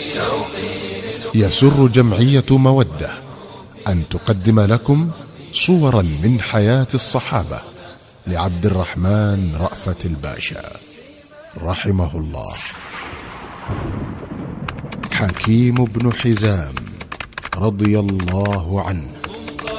يسر جمعية مودة أن تقدم لكم صورا من حياة الصحابة لعبد الرحمن رأفت الباشا رحمه الله. حكيم بن حزام رضي الله عنه.